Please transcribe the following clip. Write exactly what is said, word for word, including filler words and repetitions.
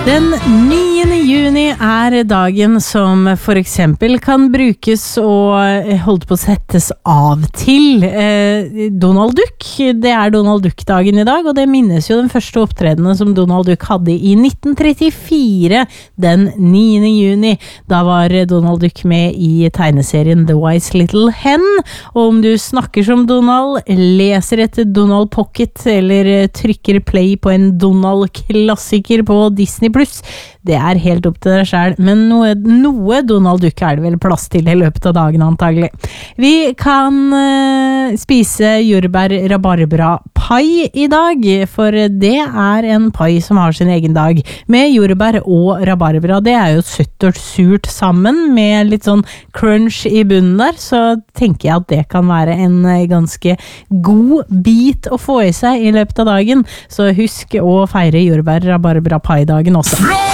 Den niende juni er dagen som for eksempel kan brukes og holdt på å settes av til eh, Donald Duck. Det er Donald Duck-dagen i dag, og det minnes jo den første opptredenen som Donald Duck hadde i nitten trettifire, den niende juni. Da var Donald Duck med i tegneserien The Wise Little Hen, og om du snakker som Donald, leser et Donald Pocket eller trykker play på en Donald-klassiker på Disney Pluss, det er helt opp til deg selv, men noe, noe Donald Duck er det vel plass til i løpet av dagen antagelig. Vi kan uh, spise jordbær rabarbra pai i dag, for det er en pai som har sin egen dag, med jordbær og rabarbra. Det er jo søtt og surt sammen, med litt sånn crunch i bunnen der, så tenker jeg at det kan være en ganske god bit å få i seg i løpet av dagen, så husk å feire jordbær rabarbra pai-dagen også.